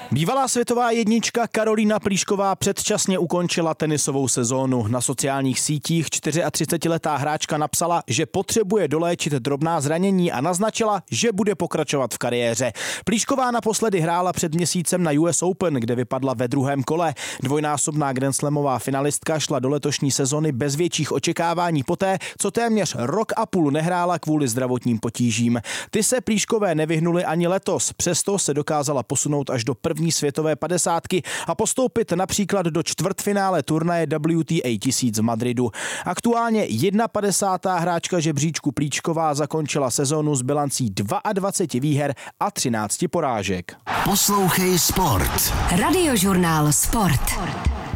Bývalá světová jednička Karolína Plíšková předčasně ukončila tenisovou sezónu. Na sociálních sítích 34letá hráčka napsala, že potřebuje doléčit drobná zranění a naznačila, že bude pokračovat v kariéře. Plíšková naposledy hrála před měsícem na US Open, kde vypadla ve druhém kole. Dvojnásobná grandslamová finalistka šla do letošní sezony bez větších očekávání poté, co téměř rok a půl nehrála kvůli zdravotním potížím. Ty se Plíškové nevyhnuly ani letos, přesto se dokázala posunout až do první světové padesátky a postoupit například do čtvrtfinále turnaje WTA 1000 v Madridu. Aktuálně 51. hráčka žebříčku Plíšková zakončila sezonu s bilancí 22 výher a 13 porážek. Poslouchej Sport. Radiožurnál Sport.